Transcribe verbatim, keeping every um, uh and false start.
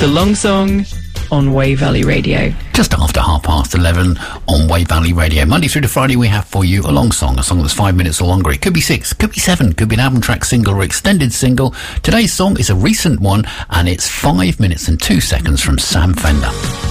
The Long Song on Wave Valley Radio. Just after half past eleven on Wave Valley Radio. Monday through to Friday we have for you a long song, a song that's five minutes or longer. It could be six, could be seven, could be an album track single or extended single. Today's song is a recent one and it's five minutes and two seconds from Sam Fender.